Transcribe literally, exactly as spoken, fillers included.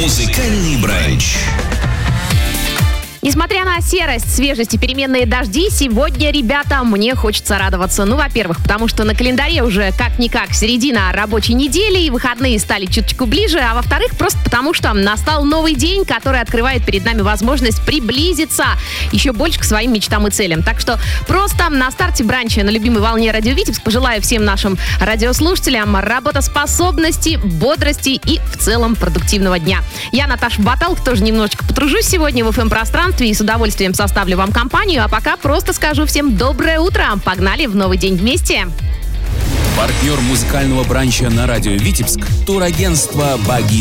Музыкальный бранч. Несмотря на серость, свежесть и переменные дожди, сегодня, ребята, мне хочется радоваться. Ну, во-первых, потому что на календаре уже как-никак середина рабочей недели, и выходные стали чуточку ближе. А во-вторых, просто потому что настал новый день, который открывает перед нами возможность приблизиться еще больше к своим мечтам и целям. Так что просто на старте бранча на любимой волне Радио Витебск пожелаю всем нашим радиослушателям работоспособности, бодрости и в целом продуктивного дня. Я, Наташа Баталка, тоже немножечко потружусь сегодня в эф эм-пространстве и с удовольствием составлю вам компанию. А пока просто скажу всем доброе утро. Погнали в новый день вместе. Партнер музыкального бранча на Радио Витебск — турагентство «Баги».